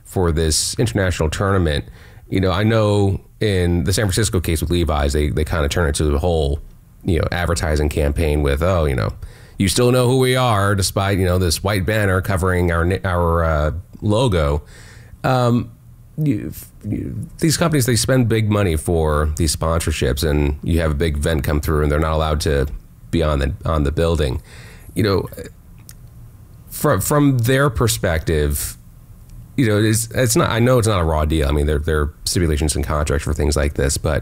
for this international tournament. I know in the San Francisco case with Levi's, they kind of turn it to the whole, advertising campaign with, you still know who we are despite, this white banner covering our logo. These companies, they spend big money for these sponsorships, and you have a big event come through and they're not allowed to be on the building. From their perspective, it's not. I know it's not a raw deal. I mean, there are stipulations and contracts for things like this, but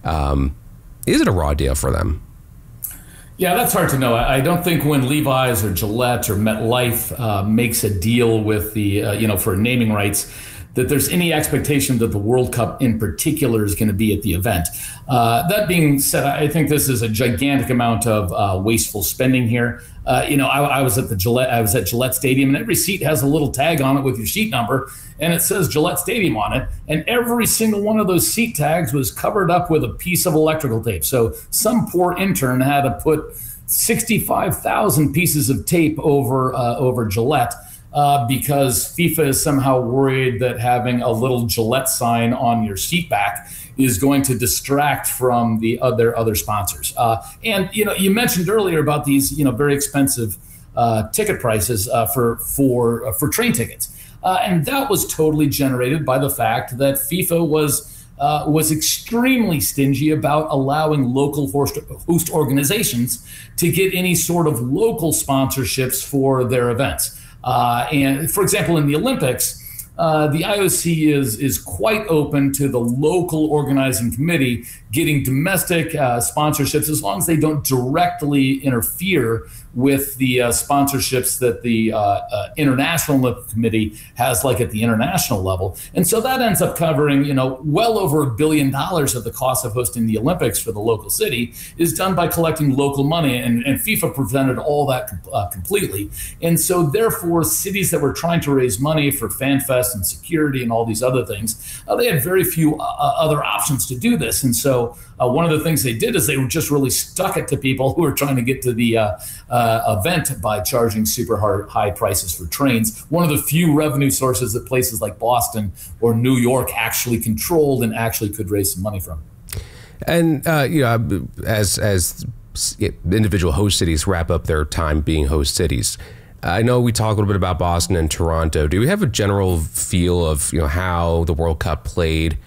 is it a raw deal for them? Yeah, that's hard to know. I don't think when Levi's or Gillette or MetLife makes a deal with the for naming rights, that there's any expectation that the World Cup in particular is going to be at the event. That being said, I think this is a gigantic amount of wasteful spending here. I was at Gillette Stadium, and every seat has a little tag on it with your seat number, and it says Gillette Stadium on it. And every single one of those seat tags was covered up with a piece of electrical tape. So some poor intern had to put 65,000 pieces of tape over Gillette. Because FIFA is somehow worried that having a little Gillette sign on your seat back is going to distract from their other sponsors. And you mentioned earlier about these very expensive ticket prices for train tickets, and that was totally generated by the fact that FIFA was extremely stingy about allowing local host organizations to get any sort of local sponsorships for their events. And for example, in the Olympics, the IOC is quite open to the local organizing committee getting domestic sponsorships as long as they don't directly interfere with the sponsorships that the International Olympic Committee has, like at the international level. And so that ends up covering, well over $1 billion of the cost of hosting the Olympics for the local city is done by collecting local money. And FIFA prevented all that completely. And so therefore, cities that were trying to raise money for FanFest and security and all these other things, they had very few other options to do this. And so one of the things they did is they just really stuck it to people who were trying to get to the event by charging super high prices for trains. One of the few revenue sources that places like Boston or New York actually controlled and actually could raise some money from. And as individual host cities wrap up their time being host cities, I know we talked a little bit about Boston and Toronto. Do we have a general feel of how the World Cup played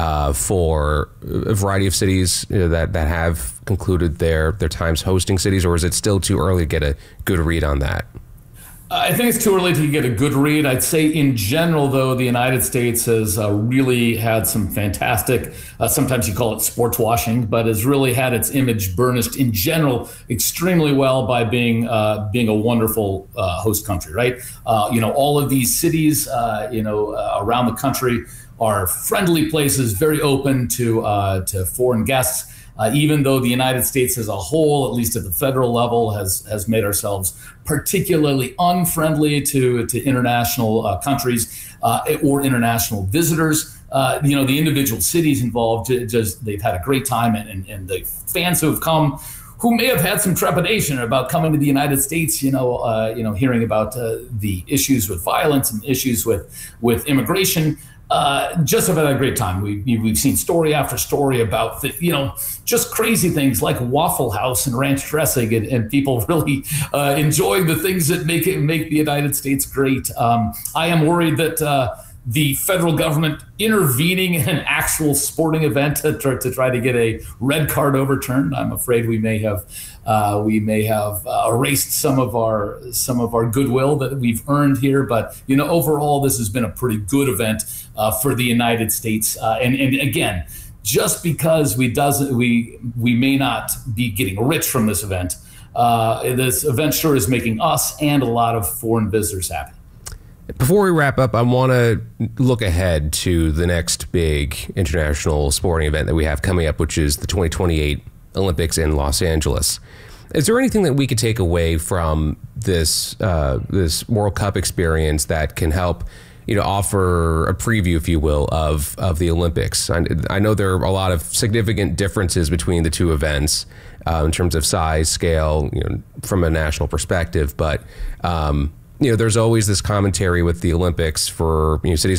for a variety of cities that have concluded their times hosting cities, or is it still too early to get a good read on that? I think it's too early to get a good read. I'd say in general, though, the United States has really had some fantastic, sometimes you call it sports washing, but has really had its image burnished in general extremely well by being a wonderful host country, right? All of these cities, around the country are friendly places, very open to foreign guests. Even though the United States as a whole, at least at the federal level, has made ourselves particularly unfriendly to international countries or international visitors. The individual cities involved, they've had a great time, and the fans who have come, who may have had some trepidation about coming to the United States, hearing about the issues with violence and issues with immigration, just have had a great time. We've seen story after story about just crazy things like Waffle House and ranch dressing, and people really enjoying the things that make the United States great. I am worried that the federal government intervening in an actual sporting event to try to get a red card overturned, I'm afraid we may have erased some of our goodwill that we've earned here. But overall, this has been a pretty good event for the United States. And again, just because we may not be getting rich from this event sure is making us and a lot of foreign visitors happy. Before we wrap up, I want to look ahead to the next big international sporting event that we have coming up, which is the 2028 Olympics in Los Angeles. Is there anything that we could take away from this World Cup experience that can help, offer a preview, if you will, of the Olympics? I know there are a lot of significant differences between the two events in terms of size, scale, from a national perspective, but there's always this commentary with the Olympics for cities